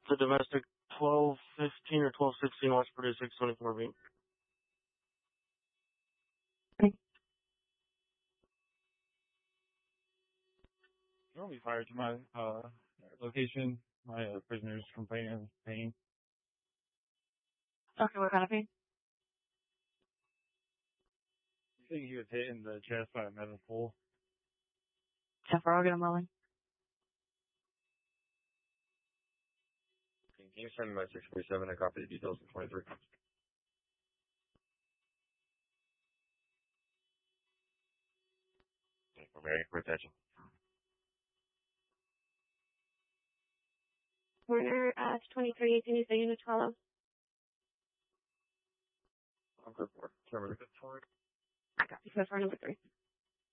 The domestic 1215 or 1216 West Purdue 624 beat. You'll be fired to my location. My prisoner's complaining of pain. Okay, what kind of pain? I think he was hit in the chest by a metal pole. Yeah, I'll get him rolling. Can you send my 647 a copy of the details of 23? We're ready for attention. Corner 23, can you say unit 12? I'm good for it. Remember the good for it? I got you. So for number 3.